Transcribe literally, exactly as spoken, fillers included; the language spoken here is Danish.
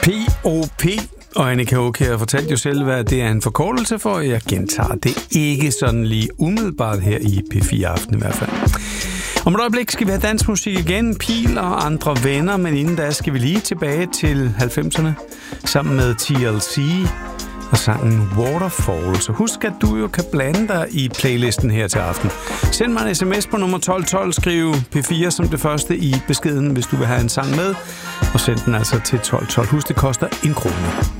P O P. Og Annika Aukjær har fortalt jo selv, hvad det er en forkortelse for. Jeg gentager det ikke sådan lige umiddelbart her i P fire Aften i hvert fald. Om et øjeblik skal vi have dansmusik igen, Pil og andre venner, men inden da skal vi lige tilbage til halvfemserne sammen med T L C og sangen Waterfall. Så husk, at du jo kan blande dig i playlisten her til aften. Send mig en sms på nummer tolv tolv, skriv P fire som det første i beskeden, hvis du vil have en sang med, og send den altså til tolv tolv. Husk, det koster en krone.